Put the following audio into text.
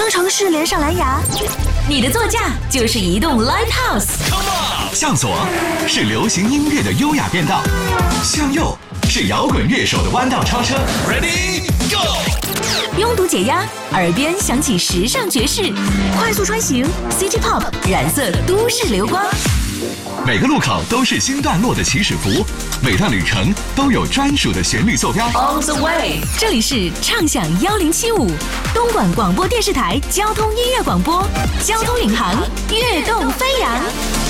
当城市连上蓝牙，你的座驾就是移动 Live House。 向左是流行音乐的优雅变道，向右是摇滚乐手的弯道超车。Ready Go！ 拥堵解压，耳边响起时尚爵士，快速穿行 City Pop 染色都市流光。 每个路口都是新段落的起始符，每段旅程都有专属的旋律坐标。 On the way， 这里是畅享1075，东莞广播电视台交通音乐广播，交通领航，跃动飞扬。